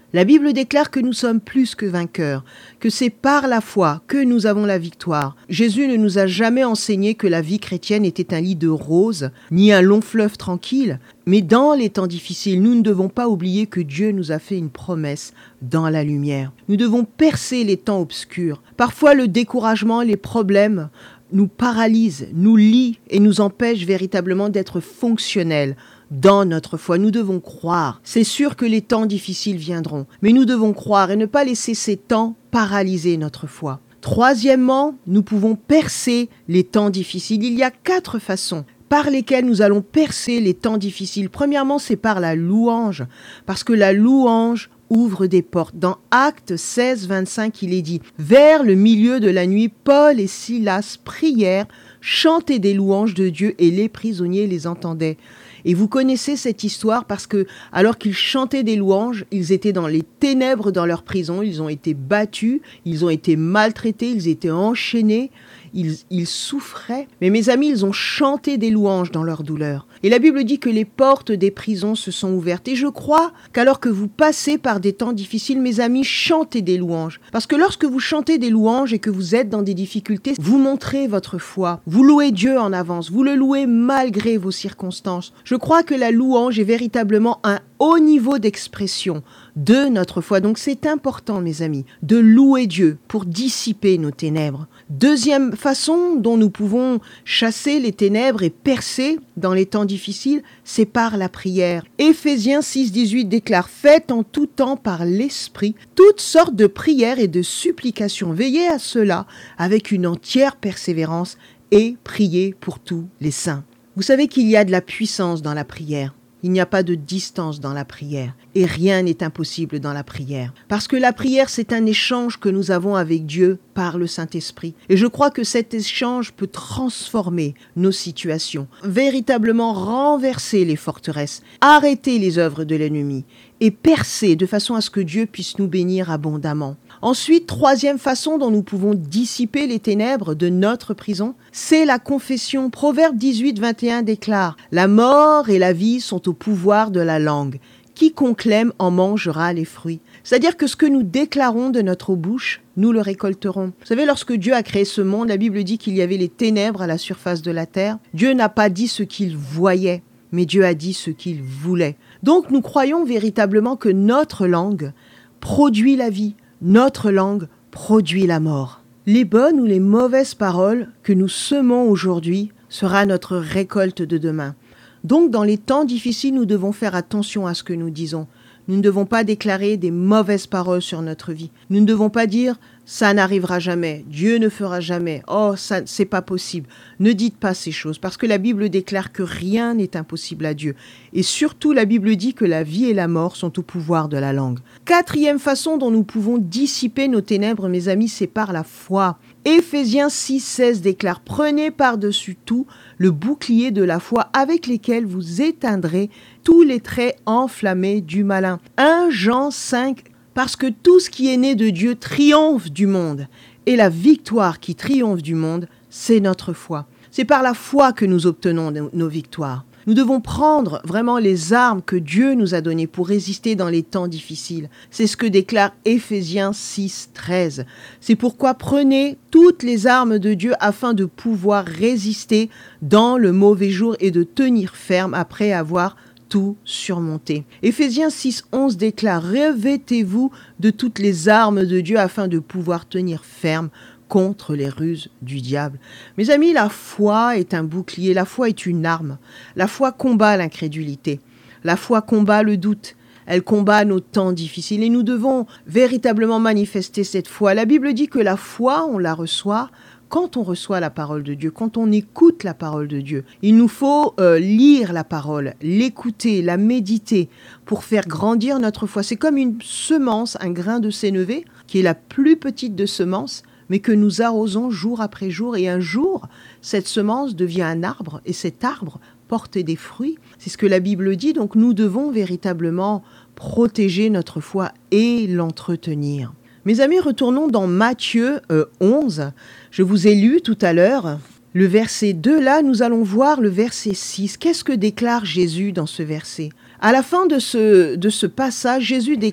La Bible déclare que nous sommes plus que vainqueurs, que c'est par la foi que nous avons la victoire. Jésus ne nous a jamais enseigné que la vie chrétienne était un lit de roses, ni un long fleuve tranquille. Mais dans les temps difficiles, nous ne devons pas oublier que Dieu nous a fait une promesse dans la lumière. Nous devons percer les temps obscurs. Parfois, le découragement, les problèmes nous paralysent, nous lient et nous empêchent véritablement d'être fonctionnels dans notre foi. Nous devons croire. C'est sûr que les temps difficiles viendront, mais nous devons croire et ne pas laisser ces temps paralyser notre foi. Troisièmement, nous pouvons percer les temps difficiles. Il y a quatre façons par lesquelles nous allons percer les temps difficiles. Premièrement, c'est par la louange, parce que la louange ouvre des portes. Dans Actes seize, vingt-cinq, il est dit « Vers le milieu de la nuit, Paul et Silas prièrent, chantaient des louanges de Dieu et les prisonniers les entendaient. » Et vous connaissez cette histoire parce que, alors qu'ils chantaient des louanges, ils étaient dans les ténèbres dans leur prison, ils ont été battus, ils ont été maltraités, ils étaient enchaînés, ils, ils souffraient. Mais mes amis, ils ont chanté des louanges dans leur douleur. Et la Bible dit que les portes des prisons se sont ouvertes. Et je crois qu'alors que vous passez par des temps difficiles, mes amis, chantez des louanges. Parce que lorsque vous chantez des louanges et que vous êtes dans des difficultés, vous montrez votre foi. Vous louez Dieu en avance. Vous le louez malgré vos circonstances. Je crois que la louange est véritablement un haut niveau d'expression de notre foi. Donc c'est important, mes amis, de louer Dieu pour dissiper nos ténèbres. Deuxième façon dont nous pouvons chasser les ténèbres et percer dans les temps difficiles, c'est par la prière. Éphésiens six, dix-huit déclare « Faites en tout temps par l'Esprit toutes sortes de prières et de supplications. Veillez à cela avec une entière persévérance et priez pour tous les saints. » Vous savez qu'il y a de la puissance dans la prière. Il n'y a pas de distance dans la prière et rien n'est impossible dans la prière. Parce que la prière, c'est un échange que nous avons avec Dieu par le Saint-Esprit. Et je crois que cet échange peut transformer nos situations, véritablement renverser les forteresses, arrêter les œuvres de l'ennemi et percer de façon à ce que Dieu puisse nous bénir abondamment. Ensuite, troisième façon dont nous pouvons dissiper les ténèbres de notre prison, c'est la confession. Proverbe dix-huit, vingt et un déclare « La mort et la vie sont au pouvoir de la langue. Quiconque l'aime en mangera les fruits. » C'est-à-dire que ce que nous déclarons de notre bouche, nous le récolterons. Vous savez, lorsque Dieu a créé ce monde, la Bible dit qu'il y avait les ténèbres à la surface de la terre. Dieu n'a pas dit ce qu'il voyait, mais Dieu a dit ce qu'il voulait. Donc nous croyons véritablement que notre langue produit la vie. Notre langue produit la mort. Les bonnes ou les mauvaises paroles que nous semons aujourd'hui sera notre récolte de demain. Donc, dans les temps difficiles, nous devons faire attention à ce que nous disons. Nous ne devons pas déclarer des mauvaises paroles sur notre vie. Nous ne devons pas dire « ça n'arrivera jamais, Dieu ne fera jamais, oh, ça, c'est pas possible ». Ne dites pas ces choses parce que la Bible déclare que rien n'est impossible à Dieu. Et surtout, la Bible dit que la vie et la mort sont au pouvoir de la langue. Quatrième façon dont nous pouvons dissiper nos ténèbres, mes amis, c'est par la foi. Éphésiens six, seize déclare « Prenez par-dessus tout le bouclier de la foi avec lesquels vous éteindrez tous les traits enflammés du malin. » premier Jean cinq, parce que tout ce qui est né de Dieu triomphe du monde. Et la victoire qui triomphe du monde, c'est notre foi. C'est par la foi que nous obtenons nos victoires. Nous devons prendre vraiment les armes que Dieu nous a données pour résister dans les temps difficiles. C'est ce que déclare Éphésiens six, treize. C'est pourquoi prenez toutes les armes de Dieu afin de pouvoir résister dans le mauvais jour et de tenir ferme après avoir tout surmonté. Éphésiens six, onze déclare « Revêtez-vous de toutes les armes de Dieu afin de pouvoir tenir ferme contre les ruses du diable. » Mes amis, la foi est un bouclier, la foi est une arme. La foi combat l'incrédulité. La foi combat le doute. Elle combat nos temps difficiles et nous devons véritablement manifester cette foi. La Bible dit que la foi, on la reçoit quand on reçoit la parole de Dieu, quand on écoute la parole de Dieu. Il nous faut euh, lire la parole, l'écouter, la méditer pour faire grandir notre foi. C'est comme une semence, un grain de sénévé, qui est la plus petite de semences, mais que nous arrosons jour après jour. Et un jour, cette semence devient un arbre et cet arbre porte des fruits. C'est ce que la Bible dit. Donc nous devons véritablement protéger notre foi et l'entretenir. Mes amis, retournons dans Matthieu euh, onze. Je vous ai lu tout à l'heure le verset deux. Là, nous allons voir le verset six. Qu'est-ce que déclare Jésus dans ce verset ? À la fin de ce, de ce passage, Jésus déclare «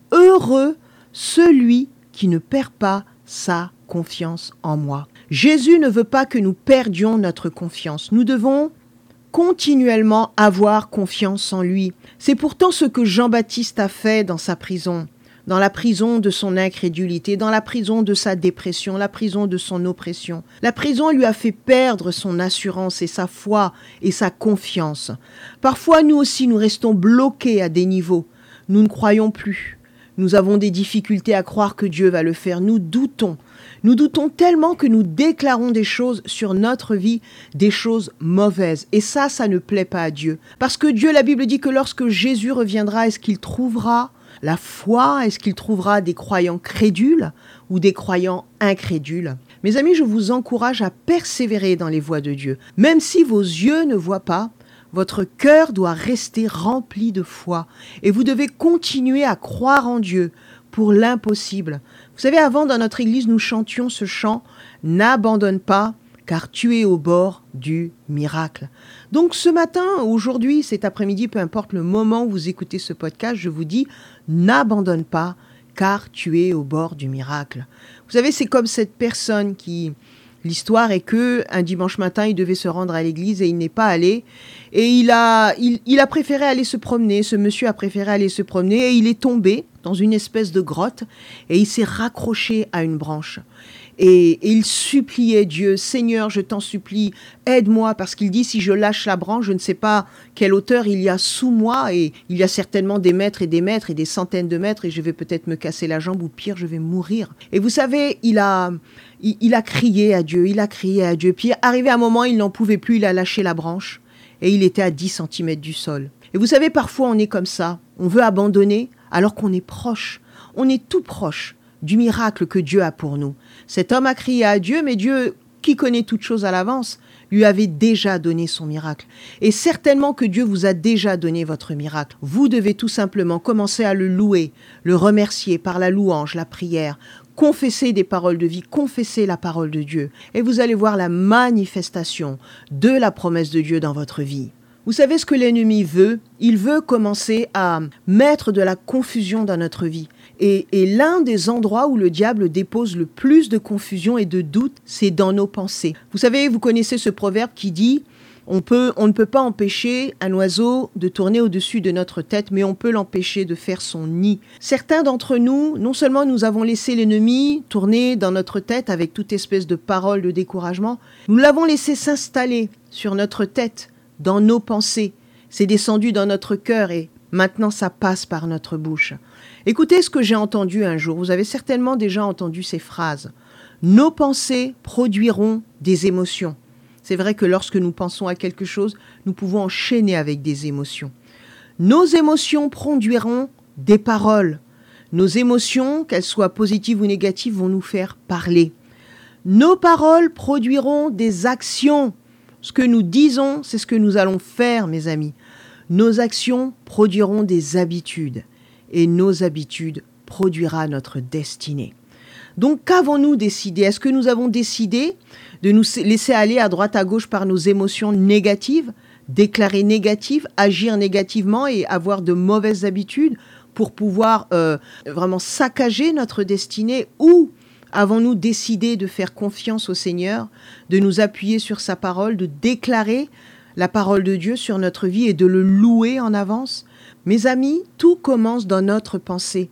heureux celui qui ne perd pas sa confiance en moi. Jésus ne veut pas que nous perdions notre confiance. Nous devons continuellement avoir confiance en lui. C'est pourtant ce que Jean-Baptiste a fait dans sa prison, dans la prison de son incrédulité, dans la prison de sa dépression, la prison de son oppression. La prison lui a fait perdre son assurance et sa foi et sa confiance. Parfois, nous aussi, nous restons bloqués à des niveaux. Nous ne croyons plus. Nous avons des difficultés à croire que Dieu va le faire. Nous doutons. Nous doutons tellement que nous déclarons des choses sur notre vie, des choses mauvaises. Et ça, ça ne plaît pas à Dieu. Parce que Dieu, la Bible dit que lorsque Jésus reviendra, est-ce qu'il trouvera la foi? Est-ce qu'il trouvera des croyants crédules ou des croyants incrédules? Mes amis, je vous encourage à persévérer dans les voies de Dieu. Même si vos yeux ne voient pas, votre cœur doit rester rempli de foi. Et vous devez continuer à croire en Dieu pour l'impossible. Vous savez, avant, dans notre église, nous chantions ce chant « N'abandonne pas, car tu es au bord du miracle ». Donc ce matin, aujourd'hui, cet après-midi, peu importe le moment où vous écoutez ce podcast, je vous dis « N'abandonne pas, car tu es au bord du miracle ». Vous savez, c'est comme cette personne qui... L'histoire est que un dimanche matin, il devait se rendre à l'église et il n'est pas allé. Et il a, il, il a préféré aller se promener. Ce monsieur a préféré aller se promener et il est tombé dans une espèce de grotte et il s'est raccroché à une branche. Et, et il suppliait Dieu, « Seigneur, je t'en supplie, aide-moi » parce qu'il dit, si je lâche la branche, je ne sais pas quelle hauteur il y a sous moi et il y a certainement des mètres et des mètres et des centaines de mètres et je vais peut-être me casser la jambe ou pire, je vais mourir. Et vous savez, il a, il, il a crié à Dieu, il a crié à Dieu. Puis arrivé à un moment, il n'en pouvait plus, il a lâché la branche et il était à dix centimètres du sol. Et vous savez, parfois on est comme ça, on veut abandonner alors qu'on est proche, on est tout proche du miracle que Dieu a pour nous. Cet homme a crié à Dieu, mais Dieu, qui connaît toutes choses à l'avance, lui avait déjà donné son miracle. Et certainement que Dieu vous a déjà donné votre miracle. Vous devez tout simplement commencer à le louer, le remercier par la louange, la prière, confesser des paroles de vie, confesser la parole de Dieu. Et vous allez voir la manifestation de la promesse de Dieu dans votre vie. Vous savez ce que l'ennemi veut? Il veut commencer à mettre de la confusion dans notre vie. Et, et l'un des endroits où le diable dépose le plus de confusion et de doute, c'est dans nos pensées. Vous savez, vous connaissez ce proverbe qui dit on peut, on ne peut pas empêcher un oiseau de tourner au-dessus de notre tête, mais on peut l'empêcher de faire son nid. Certains d'entre nous, non seulement nous avons laissé l'ennemi tourner dans notre tête avec toute espèce de paroles de découragement, nous l'avons laissé s'installer sur notre tête, dans nos pensées. C'est descendu dans notre cœur et maintenant ça passe par notre bouche. Écoutez ce que j'ai entendu un jour. Vous avez certainement déjà entendu ces phrases. Nos pensées produiront des émotions. C'est vrai que lorsque nous pensons à quelque chose, nous pouvons enchaîner avec des émotions. Nos émotions produiront des paroles. Nos émotions, qu'elles soient positives ou négatives, vont nous faire parler. Nos paroles produiront des actions. Ce que nous disons, c'est ce que nous allons faire, mes amis. Nos actions produiront des habitudes et nos habitudes produira notre destinée. Donc, qu'avons-nous décidé? Est-ce que nous avons décidé de nous laisser aller à droite à gauche par nos émotions négatives, déclarer négatives, agir négativement et avoir de mauvaises habitudes pour pouvoir euh, vraiment saccager notre destinée? Ou avons-nous décidé de faire confiance au Seigneur, de nous appuyer sur sa parole, de déclarer la parole de Dieu sur notre vie et de le louer en avance? Mes amis, tout commence dans notre pensée.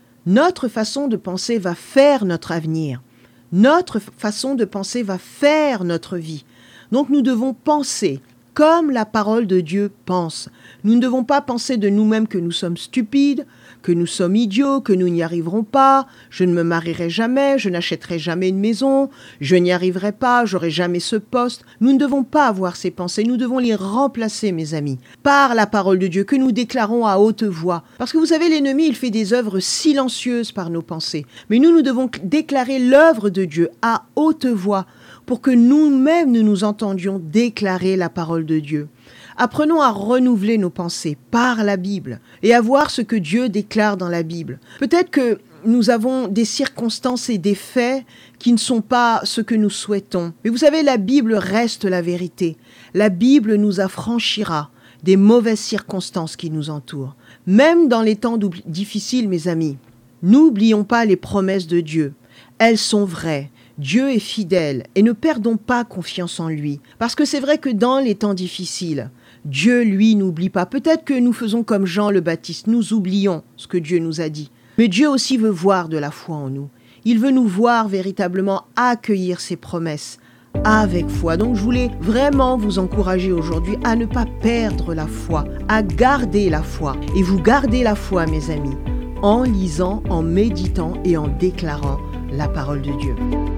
Notre façon de penser va faire notre avenir. Notre façon de penser va faire notre vie. Donc nous devons penser comme la parole de Dieu pense. Nous ne devons pas penser de nous-mêmes que nous sommes stupides, que nous sommes idiots, que nous n'y arriverons pas, je ne me marierai jamais, je n'achèterai jamais une maison, je n'y arriverai pas, j'aurai jamais ce poste. Nous ne devons pas avoir ces pensées, nous devons les remplacer, mes amis, par la parole de Dieu que nous déclarons à haute voix. Parce que vous savez, l'ennemi, il fait des œuvres silencieuses par nos pensées. Mais nous, nous devons déclarer l'œuvre de Dieu à haute voix pour que nous-mêmes, nous nous entendions déclarer la parole de Dieu. Apprenons à renouveler nos pensées par la Bible et à voir ce que Dieu déclare dans la Bible. Peut-être que nous avons des circonstances et des faits qui ne sont pas ce que nous souhaitons. Mais vous savez, la Bible reste la vérité. La Bible nous affranchira. des mauvaises circonstances qui nous entourent. Même dans les temps difficiles, mes amis, n'oublions pas les promesses de Dieu. Elles sont vraies. Dieu est fidèle et ne perdons pas confiance en lui. Parce que c'est vrai que dans les temps difficiles, Dieu, lui, n'oublie pas. Peut-être que nous faisons comme Jean le Baptiste, nous oublions ce que Dieu nous a dit. Mais Dieu aussi veut voir de la foi en nous. Il veut nous voir véritablement accueillir ses promesses avec foi. Donc je voulais vraiment vous encourager aujourd'hui à ne pas perdre la foi, à garder la foi. Et vous gardez la foi, mes amis, en lisant, en méditant et en déclarant la parole de Dieu.